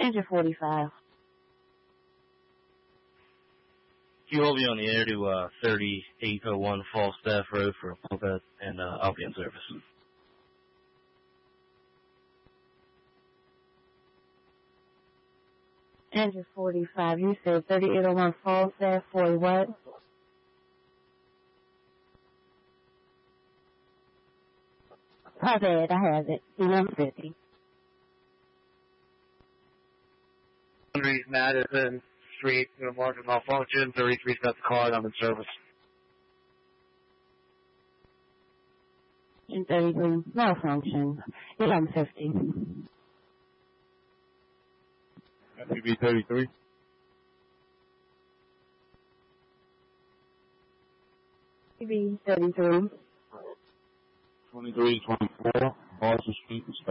Engine 45. You will be on the air to 3801 Falstaff Road for a pump out, and I'll be in service. Engine 45, you said 3801 Falstaff for what? My bad, I have it. 1150. Madison Street, market malfunction, 33 sets of call, I'm in service. In 33, malfunction, 1150. FPV 33. FPV 33. 23, 24, Boston Street,